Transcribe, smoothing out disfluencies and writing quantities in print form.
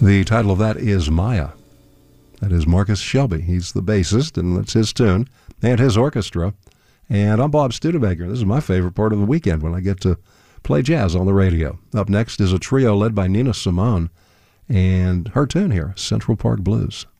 The title of that is Maya. That is Marcus Shelby. He's the bassist, and that's his tune and his orchestra. And I'm Bob Studebaker. This is my favorite part of the weekend when I get to play jazz on the radio. Up next is a trio led by Nina Simone and her tune here, Central Park Blues.